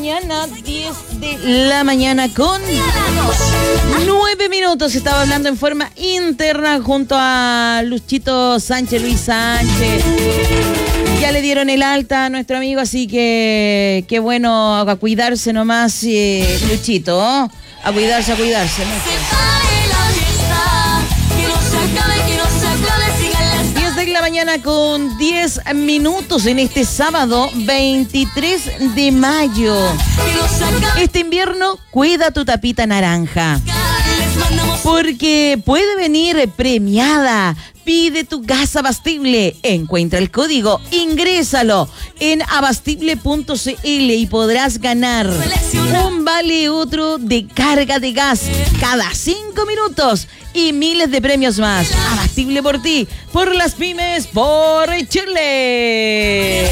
Mañana, 10 de la mañana con 9 minutos. Estaba hablando en forma interna junto a Luchito Sánchez, Luis Sánchez. Ya le dieron el alta a nuestro amigo, así que qué bueno, a cuidarse nomás, Luchito, ¿oh? A cuidarse, ¿no? De la mañana con 10 minutos en este sábado 23 de mayo. Este invierno cuida tu tapita naranja, porque puede venir premiada. Pide tu gas Abastible. Encuentra el código, ingrésalo en abastible.cl y podrás ganar un vale otro de carga de gas cada 5 minutos y miles de premios más. Abastible por ti, por las pymes, por Chile.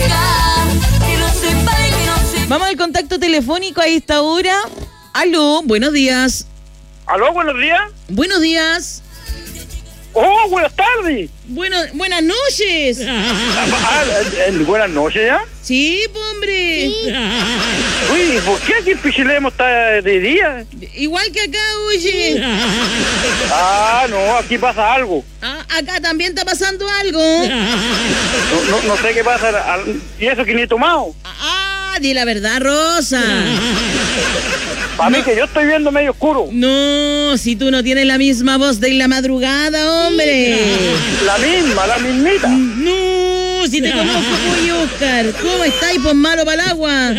Vamos al contacto telefónico a esta hora. Aló, buenos días. Aló, buenos días. Buenos días. Oh, buenas tardes. Buenas noches. Buenas noches, ¿ya? Sí, hombre. Sí. Uy, ¿por qué aquí en Pichilemo está de día? Igual que acá, oye. No, aquí pasa algo. Acá también está pasando algo. No sé qué pasa. ¿Y eso que ni he tomado? Di la verdad, Rosa. Para mí que yo estoy viendo medio oscuro. No, si tú no tienes la misma voz de la madrugada, hombre. La mismita. No, si te conozco, pues, Oscar. ¿Cómo estáis, por malo para el agua?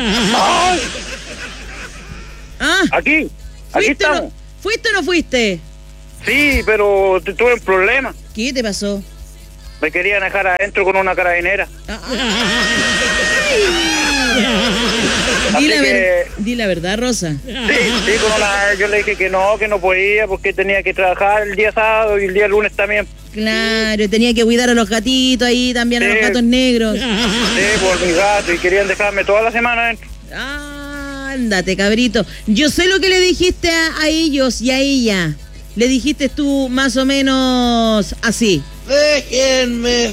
Aquí estamos. ¿Fuiste o no fuiste? Sí, pero tuve un problema. ¿Qué te pasó? Me querían dejar adentro con una carabinera. Di la verdad, Rosa. Sí, yo le dije que no podía porque tenía que trabajar el día sábado y el día lunes también. Claro, tenía que cuidar a los gatitos ahí también, a los gatos negros. Sí, por mis gatos, y querían dejarme toda la semana adentro. Ándate, cabrito. Yo sé lo que le dijiste a ellos y a ella. Le dijiste tú más o menos así. ¡Déjenme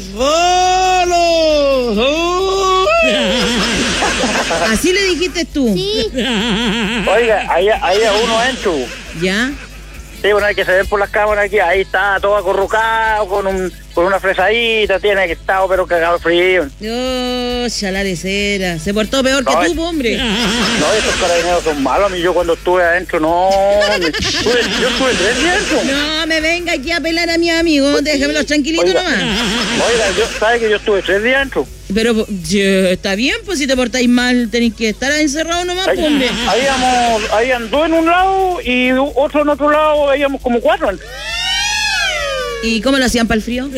solo! Así le dijiste tú. Sí. Oiga, ahí uno adentro. ¿Ya? Sí, bueno, hay que se ven por las cámaras aquí. Ahí está todo acurrucado con una fresadita. Tiene que estar, pero cagado frío. Chalarecera. Se portó peor que tú, hombre. No, esos carabineros son malos. A mí yo cuando estuve adentro, yo estuve 3 días adentro. No me venga aquí a pelar a mi amigo. Déjamelos tranquilitos nomás. Oiga, ¿sabe que yo estuve 3 días adentro? Pero está bien, pues si te portáis mal tenéis que estar encerrado nomás, hombre. Habían 2 en un lado y otro en otro lado, habíamos como 4. ¿Y cómo lo hacían para el frío?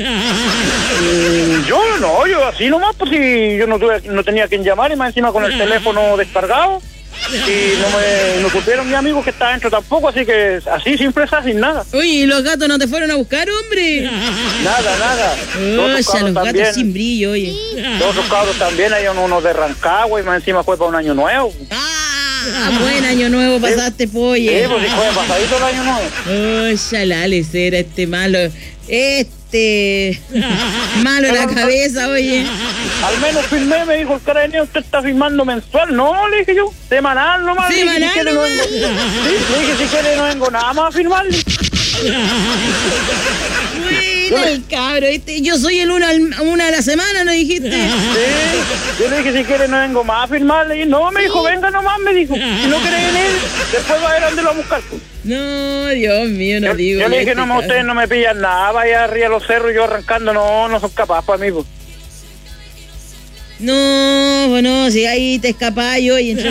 Yo así nomás, pues si yo no tenía quien llamar y más encima con el teléfono descargado. Y no supieron mis amigos que está adentro tampoco, así que así sin presa, sin nada. Oye, ¿y los gatos no te fueron a buscar, hombre? Nada. Los gatos sin brillo, oye. Los otros cabros también, hay unos de Rancagua y más encima fue para un año nuevo. Buen año nuevo pasaste, polle. Sí, pues sí, fue pasadito el año nuevo. Chalales, era malo. Malo en la cabeza, oye. Al menos firmé, me dijo el carabinero, usted está firmando mensual. No, le dije yo, semanal nomás. Semanal nomás. Le dije, si quiere no vengo nada más a firmarle. Bueno, el cabro, yo soy el una a la semana, ¿no dijiste? Sí, yo le dije, si quiere no vengo más a firmarle. Y no, me dijo, venga nomás, me dijo. Si no quiere venir, después va a ver dónde lo va a buscar. No, Dios mío, no digo. Yo le dije, no, ustedes no me pillan nada, vaya arriba a los cerros y yo arrancando, no son capaces para mí, pues. No, bueno, si ahí te escapás yo y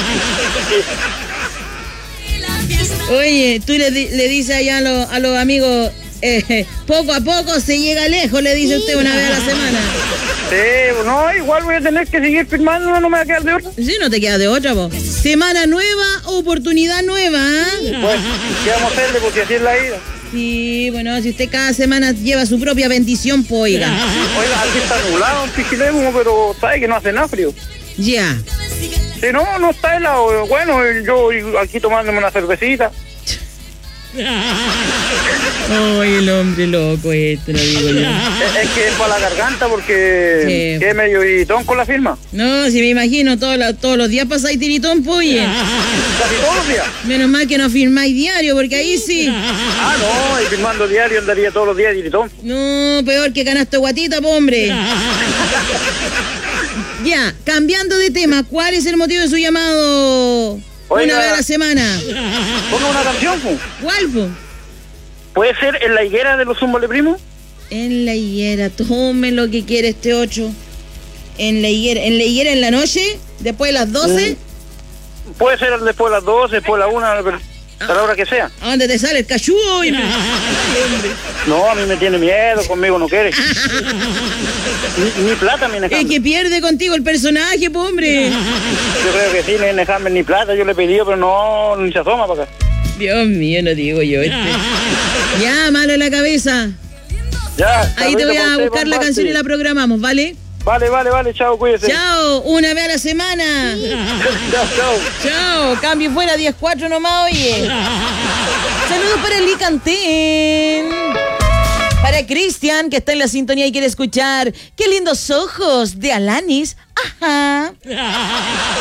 Oye, tú le dices allá a los amigos, poco a poco se llega lejos, le dice usted una vez a la semana. Sí, no, igual voy a tener que seguir firmando, no me va a quedar de otra. Sí, no te quedas de otra, vos. Semana nueva, oportunidad nueva, ¿eh? Pues, ¿qué vamos a hacerle? Porque así es la vida. Sí, bueno, si usted cada semana lleva su propia bendición, pues, oiga. Oiga, aquí está nublado en Pichilemo, pero sabe que no hace nada frío. Ya. Si no está helado, bueno, yo aquí tomándome una cervecita. Ay, el hombre loco este, lo digo yo. Es que es para la garganta porque Sí. es medio iritón con la firma. No, si me imagino, todos los días pasáis tiritón, pues, oye. Casi todos los días. Menos mal que no firmáis diario, porque ahí sí. Ah, no, y firmando diario andaría todos los días iritón. No, peor que canasto de guatita, po, hombre. Ya, cambiando de tema, ¿cuál es el motivo de su llamado? Oiga. Una vez a la semana. Ponga una canción, pues. ¿Cuál, po? ¿Puede ser En la higuera de los Zúmbale Primo? En la higuera, tome lo que quiere este 8. En la higuera en la noche, después de las 12. Puede ser después de las 12, después de la 1, a la hora que sea. ¿A dónde te sale el cachudo? Oye? No, a mí me tiene miedo, conmigo no quiere. Ni plata, mi Es Nehammer. que pierde contigo el personaje, po, hombre. Yo creo que sí, mi Nehammer, ni plata, yo le he pedido, pero no, ni se asoma para acá. Dios mío, no digo yo este. Ya, malo en la cabeza. Ya, Ahí te voy a saludito buscar para la usted, canción y la programamos, ¿vale? Vale, chao, cuídese. Chao, una vez a la semana. Chao. Chao, cambio fuera 10-4 nomás, oye. Saludos para Licantén. Para Cristian, que está en la sintonía y quiere escuchar Qué lindos ojos de Alanis. Ajá.